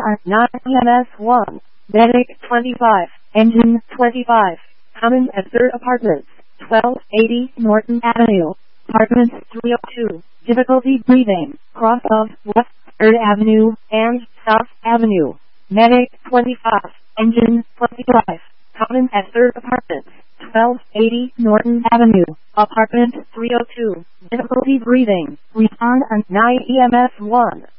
on 9 EMS 1. Medic 25. Engine 25. Common at 3rd Apartments, 1280 Norton Avenue. Apartment 302. Difficulty breathing. Cross of West 3rd Avenue and South Avenue. Medic 25. Engine 25. Common at 3rd Apartments, 1280 Norton Avenue. Apartment 302. Difficulty breathing. Respond on 9 EMS 1.